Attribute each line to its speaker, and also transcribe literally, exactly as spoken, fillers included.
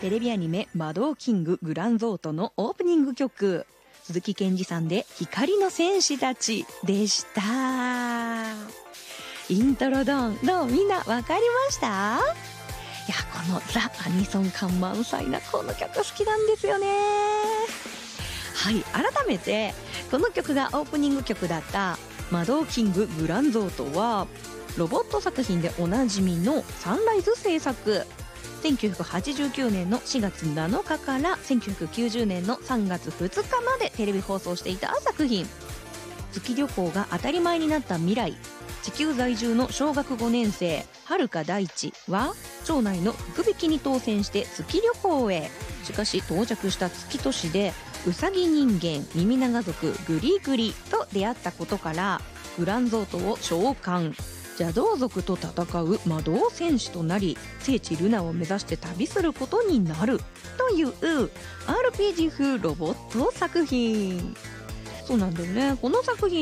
Speaker 1: テレビアニメ魔導キンググランゾートのオープニング曲、鈴木健二さんで光の戦士たちでした。イントロドン、どうみんなわかりました？いや、このザ・アニソン感満載なこの曲好きなんですよね。はい、改めてこの曲がオープニング曲だった魔導キンググランゾートはロボット作品でおなじみのサンライズ制作、せんきゅうひゃくはちじゅうきゅうねんのしがつなのかからせんきゅうひゃくきゅうじゅうねんのさんがつふつかまでテレビ放送していた作品。月旅行が当たり前になった未来、地球在住の小学ごねん生遥か大地は町内の福引きに当選して月旅行へ。しかし到着した月都市でウサギ人間耳長族グリグリと出会ったことからグランゾートを召喚、邪道族と戦う魔導戦士となり聖地ルナを目指して旅することになるという アールピージー 風ロボット作品。そうなんだよね。この作品